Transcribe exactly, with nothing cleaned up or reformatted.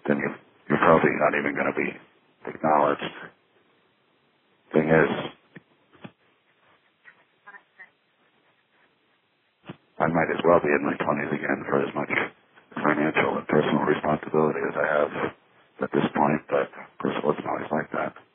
then you, you're probably not even going to be acknowledged. Thing is, I might as well be in my twenties again for as much financial and personal responsibility as I have at this point, but of course it wasn't always like that.